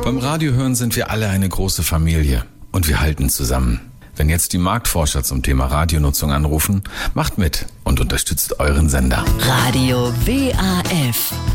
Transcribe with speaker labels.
Speaker 1: Beim Radiohören sind wir alle eine große Familie und wir halten zusammen. Wenn jetzt die Marktforscher zum Thema Radionutzung anrufen, macht mit und unterstützt euren Sender.
Speaker 2: Radio WAF.